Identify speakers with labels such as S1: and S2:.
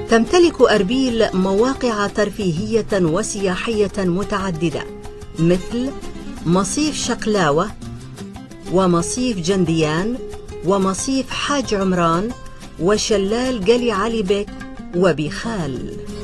S1: تمتلك أربيل مواقع ترفيهية وسياحية متعددة مثل مصيف شقلاوة ومصيف جنديان ومصيف حاج عمران وشلال قلي علي بك وبخال.